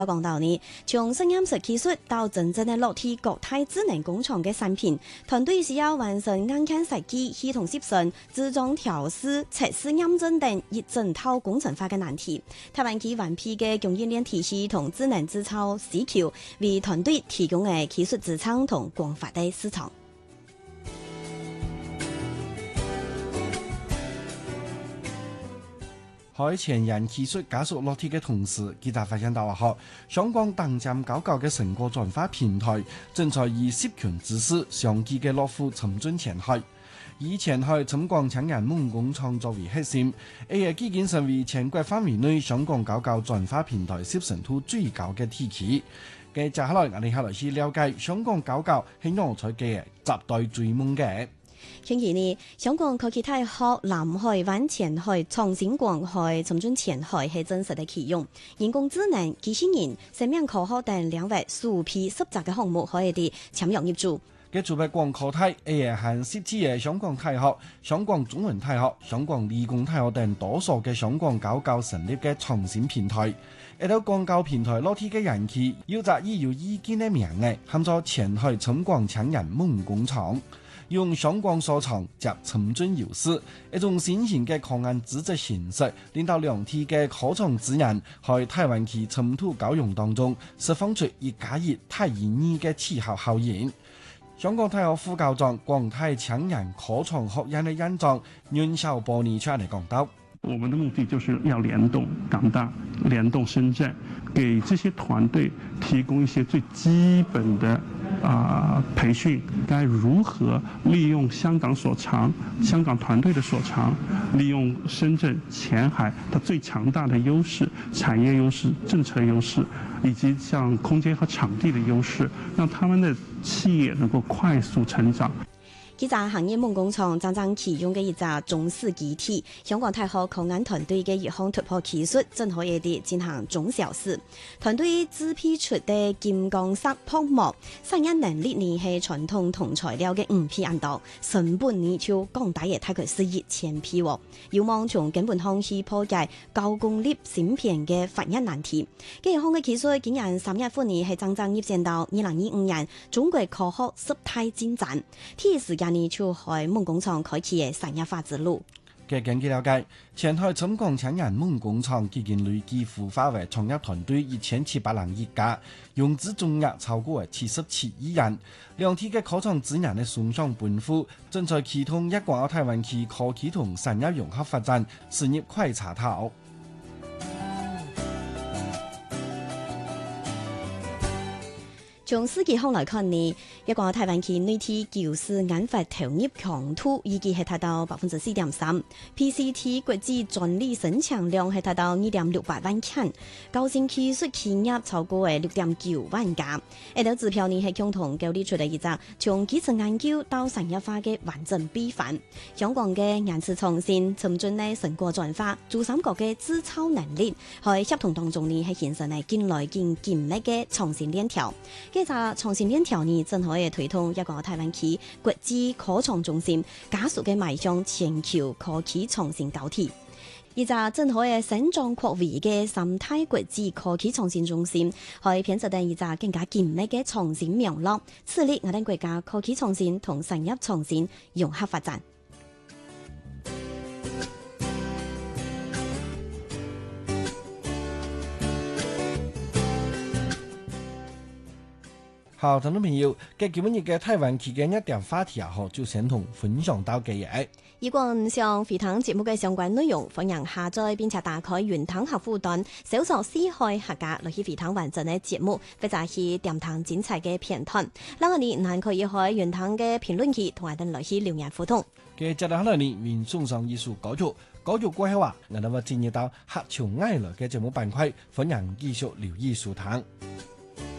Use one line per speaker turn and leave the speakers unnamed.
講到呢，從實驗室技術到真正嘅落地國泰智能工廠嘅產品，團隊需要完成硬件設計、系統設計、自動調試、測試驗證等一整套工程化嘅難題。台灣企完備嘅供應鏈體系同智能製造需求，為團隊提供嘅技術支撐同廣泛嘅市場。
喺前沿技術加速落地嘅同時，記者發現到香港頂尖高校嘅成果轉化平台正在以涉權知識相繼嘅落戶沉進前海，以前海深港搶人夢工廠作為核心，亦基建成為全國範圍內香港高校轉化平台接受度最高嘅地區。嘅接下來我哋下來去了解香港高校係樣採嘅集大追夢嘅。
星期二，香港科技大學南海灣前海、創新廣海、深圳前海係真實嘅啟用，人工智能、機器人、生命科學等領域數批實習嘅項目可以啲簽約入駐。
嘅做嘅廣科大，係涉及嘅香港大學、香港中文大學、香港理工大學等多所嘅香港高校成立嘅創新平台。一到廣教平台落地嘅人氣，要擇以有意見嘅名嘅，喊做前海深廣搶人夢工廠。用香港所長及沉圳優勢，一種新型嘅抗癌資質形式，令到兩地嘅科創資源喺台灣企深度交融當中，釋放出1+1大於2嘅氣候效應。香港大學副校長、廣泰搶人科創學院嘅院長袁紹波尼出嚟講到：
我們的目的就是要聯動港大、聯動深圳，給這些團隊提供一些最基本的培訓，該如何利用香港所長、香港團隊的所長，利用深圳前海它最強大的優勢、產業優勢、政策優勢，以及像空間和場地的優勢，讓他們的企業能夠快速成長。
記者行業夢工廠真正啟用嘅一隻中式機體，香港大學抗癌團隊嘅一項突破技術，正可以啲進行中小試。團隊自批出嘅金剛石泡沫，實驗能力呢係傳統銅材料嘅5倍多，成本呢就降低嘅大概是1000倍喎。有望從根本上去破解高功率芯片嘅發現難題。呢一項嘅技術竟然3月份呢係真正入線到2025年中國科學10大進展，第一時間就喺夢工廠開啟嘅產業化之路。
根據了解，前海深港搶人夢工廠已經累計孵化為創業團隊1700人一家，融資總額超過77億元。兩地嘅科創資源嘅雙向奔赴，正在啟動粵港澳台灣區科技同產業融合發展事業快車道。
從世紀行來看呢，一個台灣區內地教師研發投入強度預計係達到4.3%，PCT 國際專利申請量係達到2.68萬件，高新技術企業超過6.9萬家。呢個指標呢係共同構立出嚟一個從基礎研究到產業化嘅完整備範。香港嘅研製創新、沉進嘅成果轉化、珠三角嘅自操能力，喺協同當中呢係形成係近來更緊密嘅創新鏈條。呢個創新鏈條呢，正可以推動一個台灣區國際科創中心，加速嘅邁向全球科技創新高地。一個正可以成長擴圍嘅三大國際科技創新中心，可以編織成一個更加緊密嘅創新網絡，致力我哋國家科技創新同產業創新融合發展。
好，聽眾朋友，今日嘅台灣期間一點話題就先同分享到嘅嘢。
如果唔想回聽節目嘅相關內容，歡迎下載並且打開雲端客戶端，搜索4海客家來去回聽完整嘅節目，或者係點聽精彩嘅片段。嗱，我哋還可以喺雲端嘅評論區同我哋來去留言互動。
嘅接下來呢，面送上藝術歌曲過後我哋會進入到客家愛樂嘅節目板塊，歡迎繼續留意收聽。